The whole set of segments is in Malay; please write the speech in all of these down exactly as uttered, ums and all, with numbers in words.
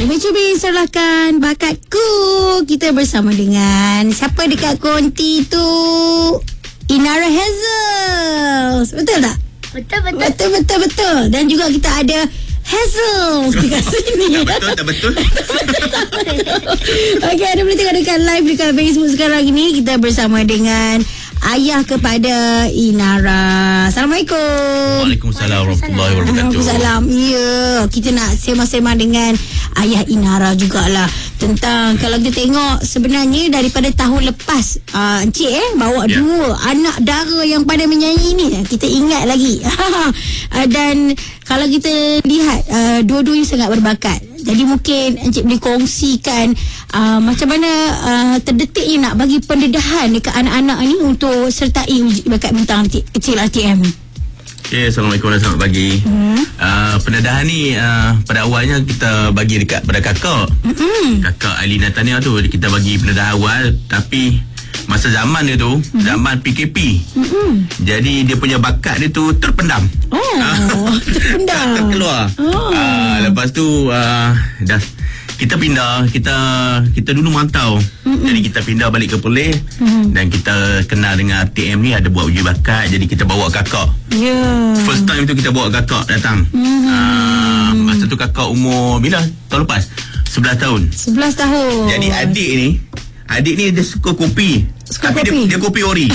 Cumi-cumi serahkan bakatku. Kita bersama dengan siapa dekat konti tu? Inara Hazel. Betul tak? Betul, betul. Betul, betul, betul. Dan juga kita ada Hazel dekat sini. Tak betul, tak betul. Okey, anda boleh tengok dekat live dekat Facebook sekarang ini. Kita bersama dengan ayah kepada Inara. Assalamualaikum. Waalaikumsalam warahmatullahi wabarakatuh. Waalaikumsalam. Ya, kita nak sembang-sembang dengan ayah Inara jugalah tentang kalau kita tengok sebenarnya daripada tahun lepas uh, Encik eh bawa yeah. dua anak dara yang pandai menyanyi ni, kita ingat lagi. uh, dan kalau kita lihat uh, dua-duanya sangat berbakat. Jadi mungkin Encik boleh kongsikan uh, macam mana uh, terdetiknya nak bagi pendedahan dekat anak-anak ni untuk sertai uji bakat bintang kecil R T M. Okay, Assalamualaikum dan selamat pagi. hmm. uh, Pendedahan ni uh, pada awalnya kita bagi dekat pada kakak hmm. Kakak Alina Tania tu. Kita bagi pendedahan awal. Tapi masa zaman dia tu hmm. zaman P K P, hmm. jadi dia punya bakat dia tu terpendam. Oh, terpendam. Terkeluar. oh. uh, Lepas tu uh, dah kita pindah, kita kita dulu mantau. Mm-mm. Jadi kita pindah balik ke Perlis. Mm-hmm. Dan kita kenal dengan R T M ni ada buat uji bakat. Jadi kita bawa kakak. Yeah. First time tu kita bawa kakak datang. Mm-hmm. uh, Masa tu kakak umur bila? Tahun lepas sebelas tahun. sebelas tahun. Jadi adik ni Adik ni dia suka kopi. Suka Tapi kopi. Dia, dia kopi ori.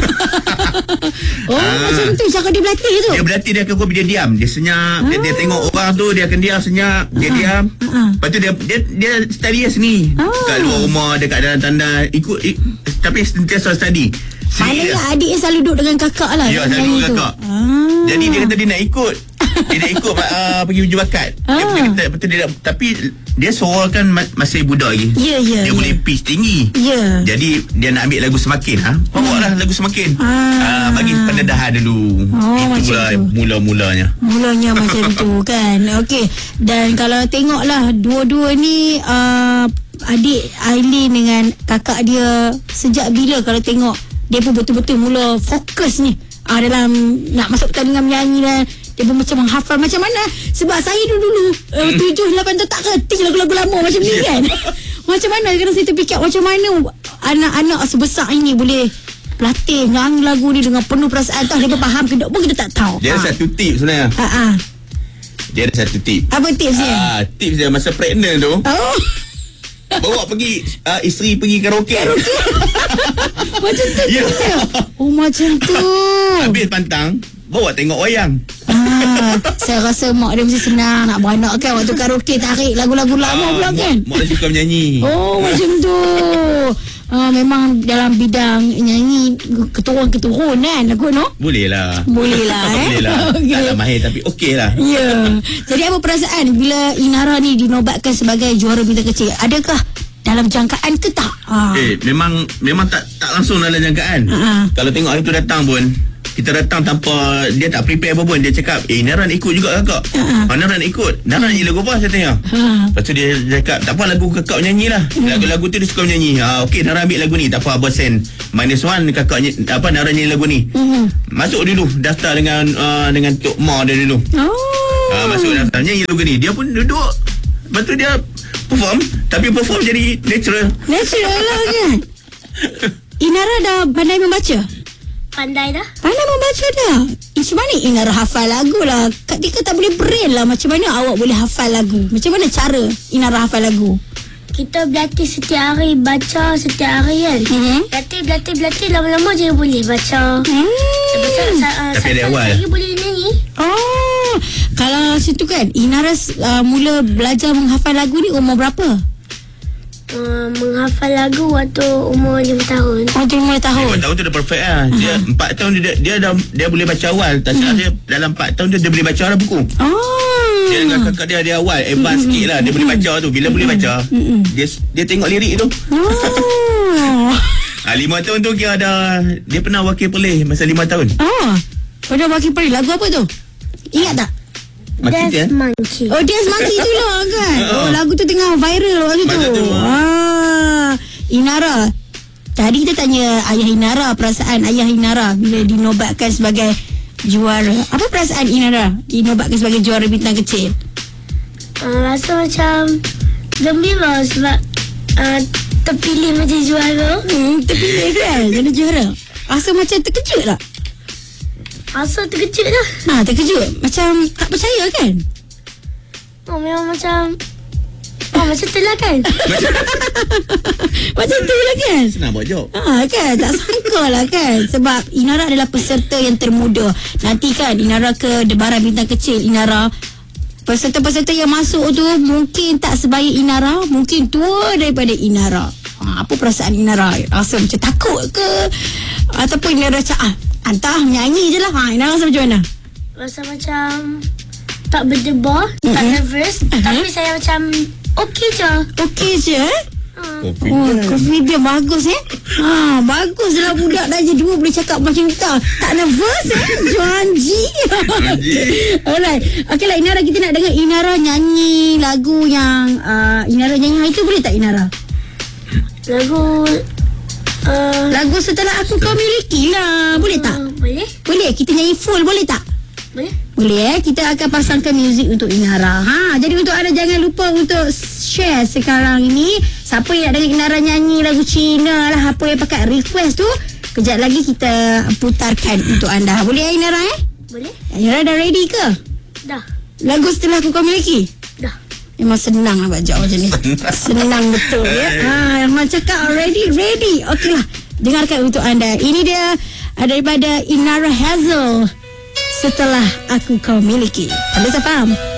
Oh uh, macam tu cakap dia berlatih tu. Dia berlatih, dia akan kopi, dia diam. Dia senyap. ah. dia, dia tengok orang tu, dia akan diam senyap. Dia uh-huh. diam. uh-huh. Lepas tu dia Dia, dia study seni. oh. Kat luar rumah, dekat dalam tandas. Ikut ik, Tapi sentiasa study. Maknanya adik yang selalu duduk dengan kakak lah. Ya, selalu dengan kakak. ah. Jadi dia kata dia nak ikut. Dia nak ikut uh, pergi uji bakat. ah. Dia kata, betul dia nak, tapi dia suara kan masih budak lagi. Ya, yeah, ya. Yeah, dia yeah. boleh pitch tinggi. Ya. Yeah. Jadi dia nak ambil lagu Semakin. Ha? Bawa lah lagu Semakin. Ah. Uh, bagi pendedahan dulu. Oh, itulah mula-mulanya. Mulanya macam tu kan. Okey. Dan kalau tengoklah dua-dua ni uh, adik Aileen dengan kakak dia, sejak bila kalau tengok dia pun betul-betul mula fokus ni ah, dalam nak masuk pertandingan menyanyi dan dia pun macam menghafal macam mana. Sebab saya dulu-dulu uh, tujuh lapan tahun tak kerti lagu-lagu lama macam ni kan. Macam mana kadang saya terfikir macam mana anak-anak sebesar ini boleh berlatih nyanyi lagu ni dengan penuh perasaan. Tahu dia faham ke tak pun kita tak tahu. Dia ada ha. satu tip sebenarnya. Ha ah. Dia ada satu tip. Apa tips dia? Ah, tips dia masa pregnant tu. Oh. Bawa pergi uh, isteri pergi karaoke. Karaoke. Macam tu. Ya. Oh macam tu. Habis pantang bawa tengok wayang. Ah, saya rasa mak dia mesti senang nak beranak kan waktu karaoke, tarik lagu-lagu lama ah, pula kan. Mak, mak dia suka menyanyi. Oh macam tu. Ah, memang dalam bidang nyanyi keturun-keturun kan lagu no? Boleh lah. Boleh lah eh. Boleh lah. Okay. Taklah mahir tapi okey lah. Ya. Yeah. Jadi apa perasaan bila Inara ni dinobatkan sebagai juara bintang kecil? Adakah dalam jangkaan ke tak? Ah. Eh, memang memang tak tak langsung dalam jangkaan. Uh-huh. Kalau tengok hari tu datang pun, kita datang tanpa dia tak prepare apa pun. Dia cakap, "Eh, Nara nak ikut juga kakak." Uh-huh. Ah, Nara nak ikut. Nara nyanyi lagu apa? Saya tanya. Uh-huh. Lepas tu dia cakap, "Tak apa, lagu kakak nyanyi lah." Uh-huh. Lagu-lagu tu dia suka menyanyi. Ah, okey, Nara ambil lagu ni. Tak apa, abah send minus one kakak ny- apa Nara nyanyi lagu ni. Uh-huh. Masuk dulu daftar dengan uh, dengan Tok Ma dia dulu. Oh. Ah, masuk daftar nyanyi lagu ni. Dia pun duduk. Lepas tu dia perform, tapi perform jadi natural. Natural lah kan. Inara dah pandai membaca? Pandai dah. Pandai membaca dah. Macam mana Inara hafal lagu lah? Ketika tak boleh brain lah, macam mana awak boleh hafal lagu? Macam mana cara Inara hafal lagu? Kita berlatih setiap hari, baca setiap hari kan. Mm-hmm. Berlatih, berlatih, berlatih, lama-lama je boleh baca. Hmm. Sebab uh, tapi ada awal lagi boleh nyanyi. Oh, kalau situ kan Inara uh, mula belajar menghafal lagu ni umur berapa? Uh, menghafal lagu waktu umur lima tahun. Waktu lima tahun. lima tahun tu dah perfect lah. Uh-huh. Dia empat tahun dia dia dah dia boleh baca awal. Tak salah uh-huh. dia dalam empat tahun dia, dia boleh baca dah buku. Oh. Dia dengan kakak dia dia awal advance uh-huh. sikit lah. Dia uh-huh. boleh baca tu. Bila uh-huh. boleh baca, uh-huh. dia dia tengok lirik tu. Oh. Ah, lima tahun tu kira dah dia pernah wakil Perlis masa lima tahun. Oh. Pernah wakil Perlis. Lagu apa tu? Ingat tak? Dance ya? Monkey. Oh, Dance Monkey tu lah kan. Oh, lagu tu tengah viral waktu tu. tu. Ah, Inara. Tadi kita tanya ayah Inara, perasaan ayah Inara bila dinobatkan sebagai juara. Apa perasaan Inara dinobatkan sebagai juara bintang kecil? Uh, rasa macam Gembira sebab uh, terpilih menjadi juara. Hmm, terpilih kan jadi juara. Rasa macam terkejut tak? Rasa terkejut lah. Ha, terkejut. Macam tak percaya kan? Oh, memang macam Oh, macam tu lah kan. Macam tu lah kan. Senang buat job. Ha, kan tak sangka lah kan. Sebab Inara adalah peserta yang termuda. Nanti kan Inara ke Debaran Bintang Kecil, Inara, peserta-peserta yang masuk tu mungkin tak sebaya Inara, mungkin tua daripada Inara. Ha, apa perasaan Inara? Rasa macam takut ke? Ataupun Inara macam ah, antah menyanyi je lah. Ha, Inara rasa macam mana? Rasa macam tak berdebar, mm-hmm. tak nervous, uh-huh. tapi saya macam okey je. Okey je eh? Uh. Oh, confident bagus eh. Ha, baguslah budak dah je dua boleh cakap macam kita. Tak nervous eh. Janji. Alright. Okeylah Inara, kita nak dengar Inara nyanyi lagu yang uh, Inara nyanyi hari tu, boleh tak Inara? Lagu uh, Lagu Setelah Aku Kau Miliki lah. Boleh tak? Uh, boleh. Boleh. Kita nyanyi full boleh tak? Boleh. Boleh eh. Kita akan pasangkan muzik untuk Inara. Ha, jadi untuk anda jangan lupa untuk share sekarang ini. Siapa yang nak dengar Inara nyanyi lagu Cina lah, apa yang pakai request tu, kejap lagi kita putarkan untuk anda. Boleh ya Inara eh? Boleh. Inara dah ready ke? Dah. Lagu Setelah Aku Kau Miliki? Dah. Memang senang lah buat jawab macam ni. Senang betul ya. Ha, memang cakap ready, ready. Okeylah. Dengarkan untuk anda. Ini dia daripada Inara Hazel, Setelah Aku Kau Miliki. Anda tak faham?